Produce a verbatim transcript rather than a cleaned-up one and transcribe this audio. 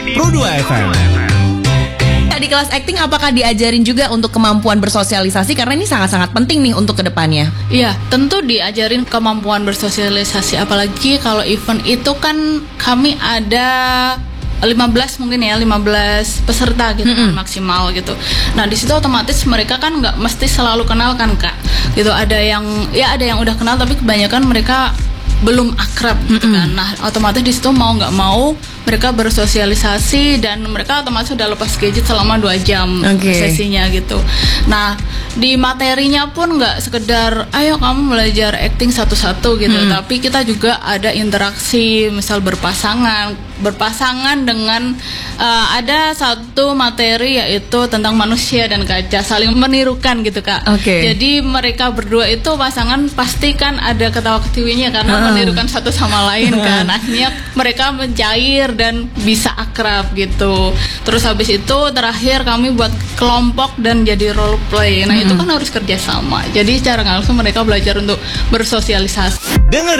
Pro dua F M. Di kelas acting apakah diajarin juga untuk kemampuan bersosialisasi, karena ini sangat-sangat penting nih untuk kedepannya? Iya, tentu diajarin kemampuan bersosialisasi, apalagi kalau event itu kan kami ada lima belas mungkin ya, lima belas peserta gitu mm-hmm. maksimal gitu. Nah di situ otomatis mereka kan nggak mesti selalu kenal kan Kak, gitu. Ada yang ya ada yang udah kenal tapi kebanyakan mereka belum akrab gitu kan. Nah otomatis di situ mau nggak mau mereka bersosialisasi dan mereka otomatis udah lepas gadget selama dua jam okay. sesinya gitu. Nah di materinya pun nggak sekedar ayo kamu belajar acting satu-satu gitu, hmm. tapi kita juga ada interaksi, misal berpasangan berpasangan dengan uh, ada satu materi yaitu tentang manusia dan kaca, saling menirukan gitu Kak. Okay. Jadi mereka berdua itu pasangan pasti kan ada ketawa-ketiwinya karena uh. menirukan satu sama lain kan. Akhirnya mereka mencair dan bisa akrab gitu. Terus habis itu terakhir kami buat kelompok dan jadi role play. Nah, mm-hmm. itu kan harus kerjasama. Jadi secara langsung mereka belajar untuk bersosialisasi. Dengar